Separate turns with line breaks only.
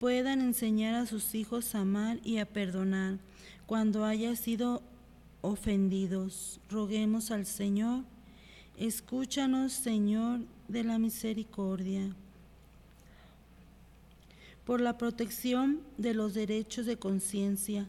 puedan enseñar a sus hijos a amar y a perdonar cuando haya sido ofendidos. Roguemos al Señor. Escúchanos, Señor de la misericordia. Por la protección de los derechos de conciencia